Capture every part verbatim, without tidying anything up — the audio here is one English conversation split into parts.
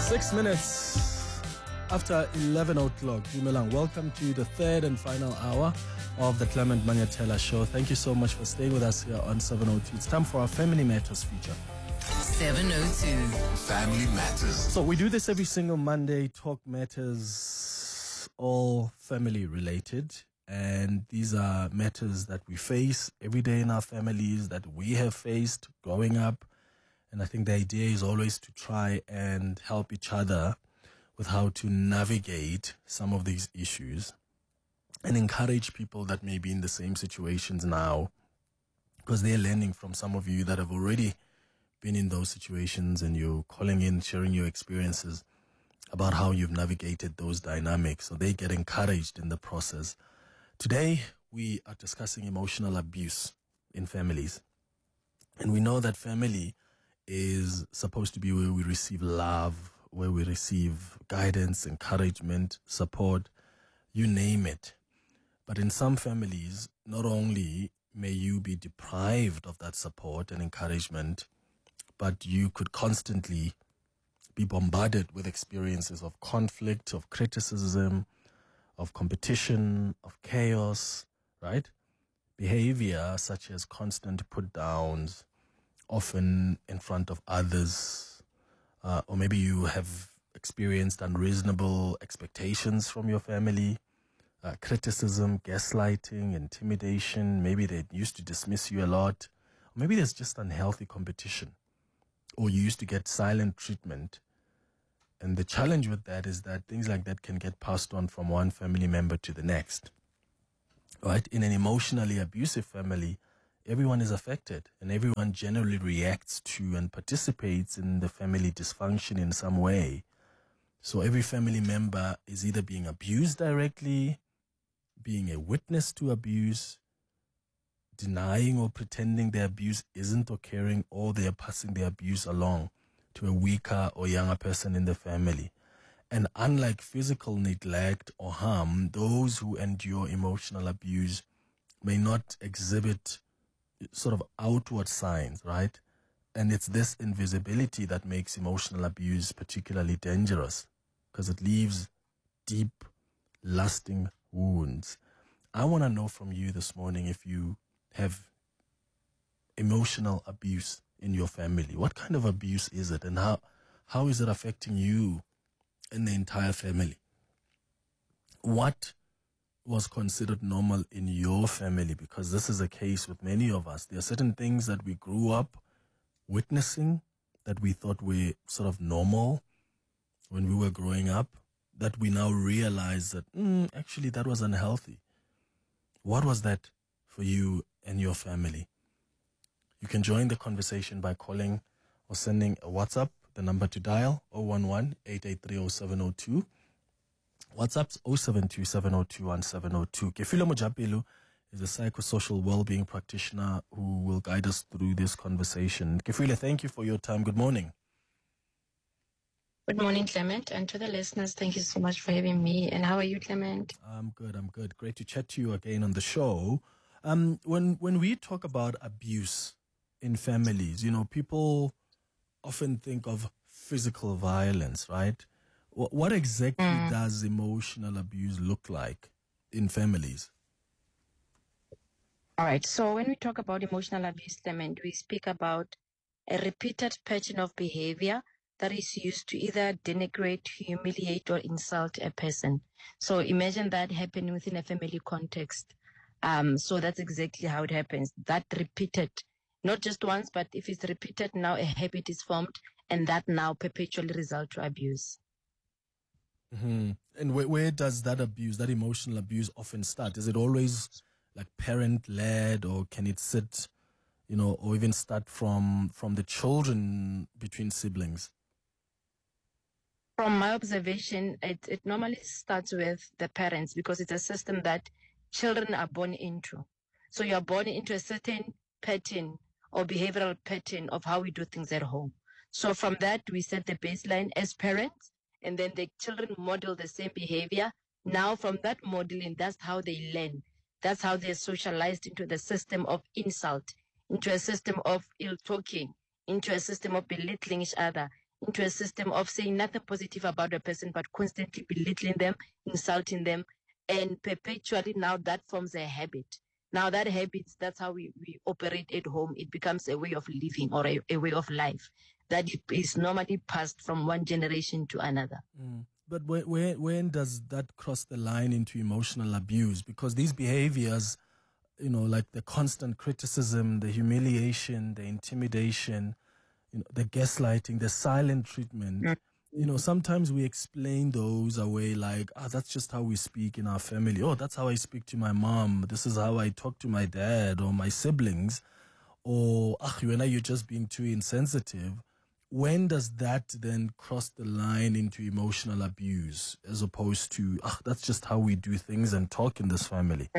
Six minutes after eleven o'clock. Dumelang, welcome to the third and final hour of the Clement Manyatela Show. Thank you so much for staying with us here on seven oh two. It's time for our Family Matters feature. seven oh two. Family Matters. So we do this every single Monday, talk matters, all family related. And these are matters that we face every day in our families, that we have faced growing up. And I think the idea is always to try and help each other with how to navigate some of these issues and encourage people that may be in the same situations now, because they're learning from some of you that have already been in those situations, and you're calling in, sharing your experiences about how you've navigated those dynamics. So they get encouraged in the process. Today, we are discussing emotional abuse in families. And we know that family is supposed to be where we receive love, where we receive guidance, encouragement, support, you name it. But in some families, not only may you be deprived of that support and encouragement, but you could constantly be bombarded with experiences of conflict, of criticism, of competition, of chaos, right? Behavior such as constant put downs, often in front of others, uh, or maybe you have experienced unreasonable expectations from your family, uh, criticism, gaslighting, intimidation. Maybe they used to dismiss you a lot, or maybe there's just unhealthy competition, or you used to get silent treatment. And the challenge with that is that things like that can get passed on from one family member to the next, right? In an emotionally abusive family, everyone is affected, and everyone generally reacts to and participates in the family dysfunction in some way. So every family member is either being abused directly, being a witness to abuse, denying or pretending the abuse isn't occurring, or they are passing the abuse along to a weaker or younger person in the family. And unlike physical neglect or harm, those who endure emotional abuse may not exhibit sort of outward signs, right? And it's this invisibility that makes emotional abuse particularly dangerous, because it leaves deep, lasting wounds. I want to know from you this morning if you have emotional abuse in your family. What kind of abuse is it, and how how is it affecting you and the entire family? What was considered normal in your family? Because this is a case with many of us. There are certain things that we grew up witnessing that we thought were sort of normal when we were growing up, that we now realize that mm, actually that was unhealthy. What was that for you and your family? You can join the conversation by calling or sending a WhatsApp. The number to dial zero one one, eight eight three, zero seven zero two. WhatsApp's zero seven two, seven zero two, one seven zero two. Kefilo Mojapelo is a psychosocial well-being practitioner who will guide us through this conversation. Kefilo, thank you for your time. Good morning. Good morning, Clement, and to the listeners, thank you so much for having me. And how are you, Clement? I'm good, I'm good. Great to chat to you again on the show. Um, when when we talk about abuse in families, you know, people often think of physical violence, right? What, what exactly mm. does emotional abuse look like in families? All right. So when we talk about emotional abuse, Clement, we speak about a repeated pattern of behavior that is used to either denigrate, humiliate, or insult a person. So imagine that happening within a family context. Um, so that's exactly how it happens. That repeated, not just once, but if it's repeated, now a habit is formed, and that now perpetually results to abuse. Mm-hmm. And where, where does that abuse, that emotional abuse often start? Is it always like parent-led, or can it sit, you know, or even start from from the children between siblings? From my observation, it, it normally starts with the parents, because it's a system that children are born into. So you are born into a certain pattern or behavioral pattern of how we do things at home. So from that, we set the baseline as parents, and then the children model the same behavior. Now from that modeling, that's how they learn. That's how they're socialized into the system of insult, into a system of ill-talking, into a system of belittling each other. into a system of saying nothing positive about a person, but constantly belittling them, insulting them, and perpetually now that forms a habit. Now that habit, that's how we, we operate at home. It becomes a way of living or a, a way of life that is normally passed from one generation to another. Mm. But when, when, when does that cross the line into emotional abuse? Because these behaviors, you know, like the constant criticism, the humiliation, the intimidation, you know, the gaslighting, the silent treatment, mm-hmm. you know, sometimes we explain those away like, ah, oh, that's just how we speak in our family. Oh, that's how I speak to my mom. This is how I talk to my dad or my siblings. Or, ah, you and I, you're just being too insensitive. When does that then cross the line into emotional abuse as opposed to, ah, that's just how we do things and talk in this family?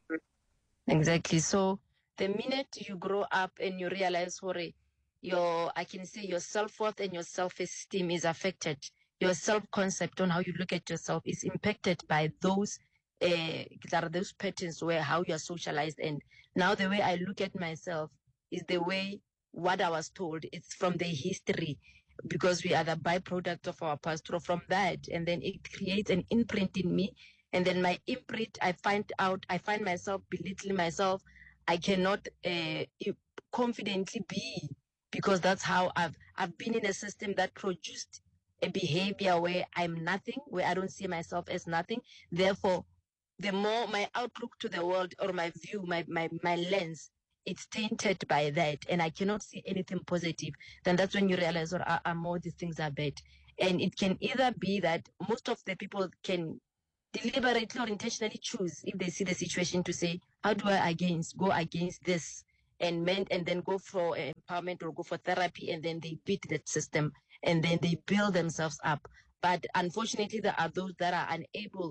Exactly. So the minute you grow up and you realize, sorry, your, I can say your self-worth and your self-esteem is affected. Your self-concept on how you look at yourself is impacted by those, uh, that are those patterns where how you are socialized. And now the way I look at myself is the way what I was told. It's from the history, because we are the byproduct of our past. So from that, and then it creates an imprint in me. And then my imprint, I find out, I find myself belittling myself. I cannot uh, confidently be, because that's how I've I've been in a system that produced a behavior where I'm nothing, where I don't see myself as nothing. Therefore, the more my outlook to the world or my view, my my, my lens, it's tainted by that, and I cannot see anything positive. Then that's when you realize, or oh, uh, all these things are bad. And it can either be that most of the people can deliberately or intentionally choose, if they see the situation, to say, how do I against go against this, and men, and then go for empowerment or go for therapy, and then they beat that system, and then they build themselves up. But unfortunately, there are those that are unable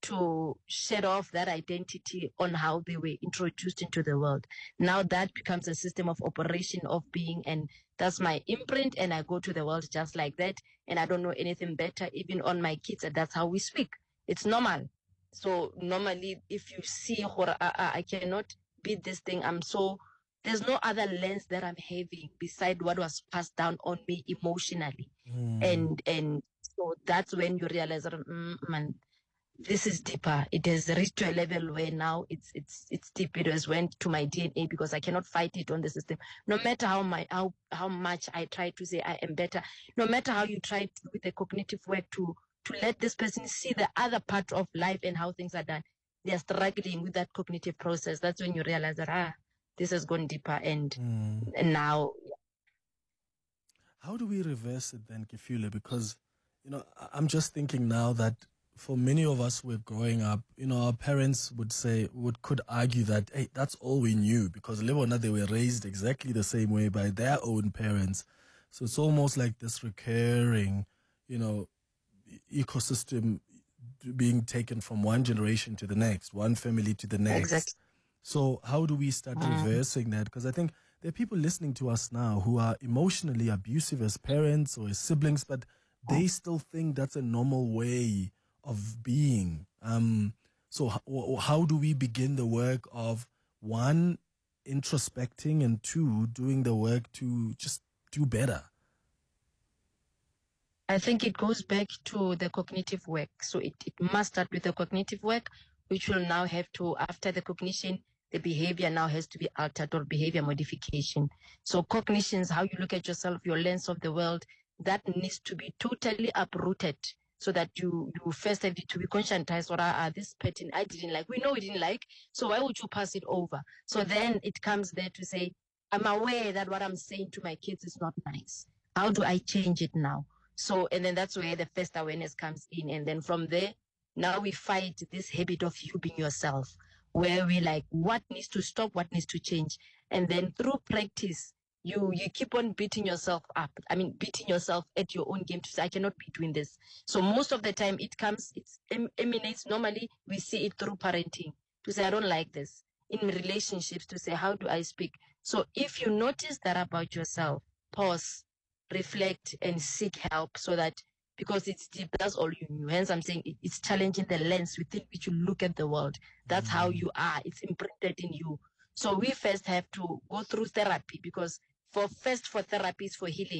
to shed off that identity on how they were introduced into the world. Now that becomes a system of operation of being, and that's my imprint, and I go to the world just like that, and I don't know anything better. Even on my kids, and that's how we speak. It's normal. So normally, if you see, uh, I cannot beat this thing, I'm so, there's no other lens that I'm having beside what was passed down on me emotionally. Mm. And and so that's when you realize, mm, man, this is deeper. It has reached to a level where now it's it's it's deep. It has went to my D N A, because I cannot fight it on the system. No matter how my how how much I try to say I am better, no matter how you try to, with the cognitive work to to let this person see the other part of life and how things are done, they are struggling with that cognitive process. That's when you realize that, ah, this has gone deeper, and, mm. and now. How do we reverse it then, Kifule? Because, you know, I'm just thinking now that for many of us, we're growing up, you know, our parents would say, would could argue that, hey, that's all we knew, because live or not, they were raised exactly the same way by their own parents. So it's almost like this recurring, you know, ecosystem being taken from one generation to the next, one family to the next. Exactly. So how do we start mm. reversing that? Because I think there are people listening to us now who are emotionally abusive as parents or as siblings, but they still think that's a normal way of being. Um, so how, how do we begin the work of, one, introspecting, and two, doing the work to just do better? I think it goes back to the cognitive work. So it, it must start with the cognitive work, which will now have to, after the cognition, the behavior now has to be altered, or behavior modification. So cognitions, how you look at yourself, your lens of the world, that needs to be totally uprooted, so that you, you first have to be conscientized, or ah, this pattern I didn't like. We know we didn't like, so why would you pass it over? So then it comes there to say, I'm aware that what I'm saying to my kids is not nice. How do I change it now? So, and then that's where the first awareness comes in. And then from there, now we fight this habit of you being yourself, where we like, what needs to stop, what needs to change. And then through practice, you you keep on beating yourself up. I mean, beating yourself at your own game to say, I cannot be doing this. So most of the time it comes, it emanates, normally we see it through parenting, to say, I don't like this. In relationships, to say, how do I speak? So if you notice that about yourself, pause, reflect, and seek help, so that, because it's deep, that's all you knew. Hence I'm saying it, it's challenging the lens within which you look at the world. That's mm-hmm. how you are. It's imprinted in you. So we first have to go through therapy, because for first for therapy is for healing.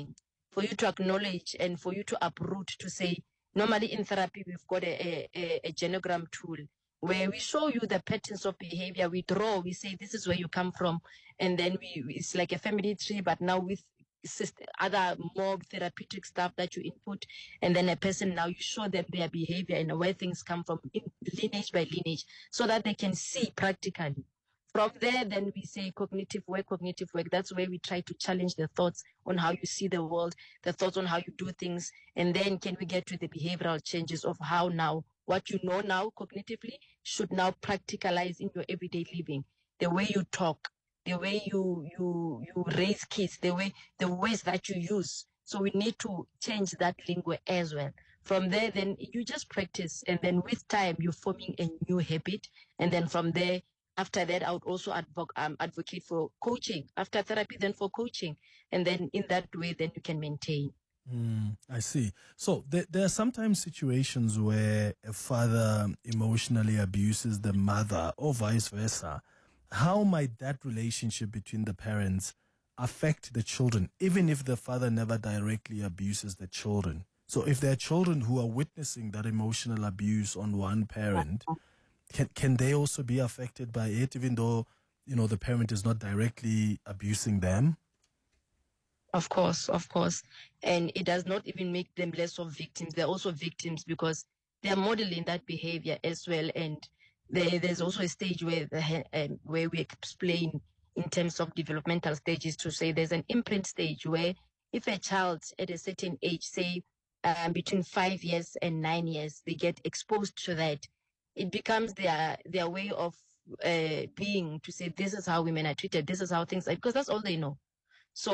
for you to acknowledge and for you to uproot to say, normally in therapy, we've got a, a, a genogram tool where we show you the patterns of behavior. We draw, we say, this is where you come from. And then we it's like a family tree, but now with system, other more therapeutic stuff that you input. And then a person, now you show them their behavior and where things come from in lineage by lineage so that they can see practically. From there, then we say cognitive work, cognitive work. That's where we try to challenge the thoughts on how you see the world, the thoughts on how you do things. And then can we get to the behavioral changes of how now, what you know now cognitively should now practicalize in your everyday living. The way you talk, the way you, you, you raise kids, the way, the ways that you use. So we need to change that lingo as well. From there, then you just practice. And then with time, you're forming a new habit. And then from there, after that, I would also advo- um, advocate for coaching. After therapy, then for coaching. And then in that way, then you can maintain. Mm, I see. So there, there are sometimes situations where a father emotionally abuses the mother or vice versa. How might that relationship between the parents affect the children, even if the father never directly abuses the children? So if there are children who are witnessing that emotional abuse on one parent, Can can they also be affected by it, even though, you know, the parent is not directly abusing them? Of course, of course. And it does not even make them less of victims. They're also victims because they're modeling that behavior as well. And there, there's also a stage where the, um, where we explain in terms of developmental stages to say there's an imprint stage where if a child at a certain age, say um, between five years and nine years, they get exposed to that, it becomes their their way of uh, being to say this is how women are treated, this is how things are, because that's all they know.